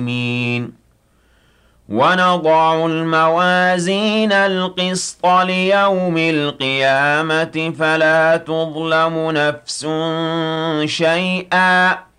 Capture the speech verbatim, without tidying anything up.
مين ونضع الموازين القسط ليوم القيامة فلا تظلم نفس شيئا